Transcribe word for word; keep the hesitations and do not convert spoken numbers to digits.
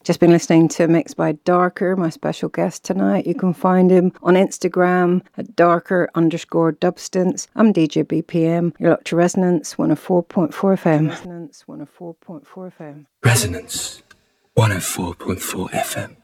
Just been listening to a mix by Darker, my special guest tonight. You can find him on Instagram at darker underscore dubstance. I'm D J B P M. You're up to Resonance one oh four point four F M. Resonance one oh four point four F M. Resonance one oh four point four F M.